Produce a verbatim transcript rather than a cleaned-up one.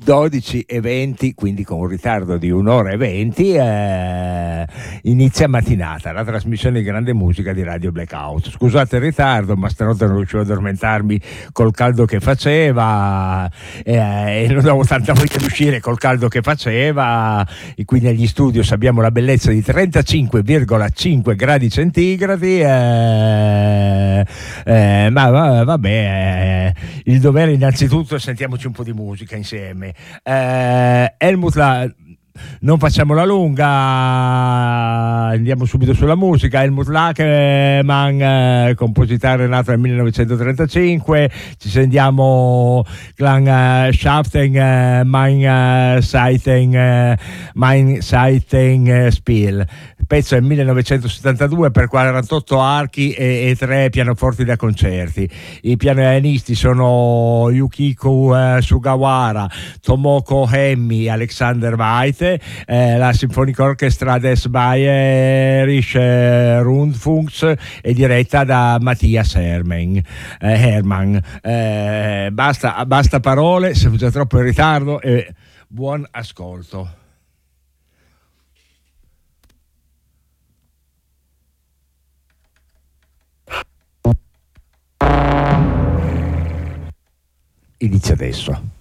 dodici e venti, quindi con un ritardo di un'ora e venti, eh, inizia mattinata, la trasmissione di grande musica di Radio Blackout. Scusate il ritardo, ma stanotte non riuscivo ad addormentarmi col caldo che faceva, eh, e non avevo tanta voglia di uscire col caldo che faceva, e qui negli studios abbiamo la bellezza di trentacinque virgola cinque gradi centigradi, eh, eh, ma va, vabbè, eh, il dovere innanzitutto, sentiamoci un po' di musica insieme. eh, Helmut La... Non facciamo la lunga, andiamo subito sulla musica. Helmut Lackermann, eh, compositore nato nel millenovecentotrentacinque. Ci sentiamo Klangschaften, eh, mein eh, Seiten, eh, mein Seiten eh, Spiel. Il pezzo è millenovecentosettantadue per quarantotto archi e, e tre pianoforti da concerti. I pianisti sono Yukiko eh, Sugawara, Tomoko Hemi, Alexander Weite. Eh, la Sinfonica Orchestra des Bayerische Rundfunks è diretta da Mattias Hermann. Eh, Hermann. Eh, basta, basta parole, siamo già troppo in ritardo, e buon ascolto. Inizia adesso.